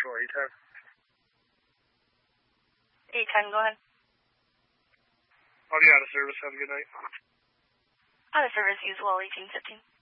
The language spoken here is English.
sure. 810. 810, go ahead. I'll be out of service. Have a good night. Out of service, use well 1815.